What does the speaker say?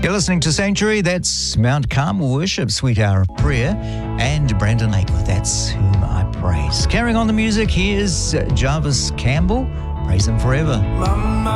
You're listening to Sanctuary. That's Mount Carmel Worship, Sweet Hour of Prayer, and Brandon Lake with That's Whom I Praise. Carrying on the music, here's Jarvis Campbell, Praise Him Forever. Mama.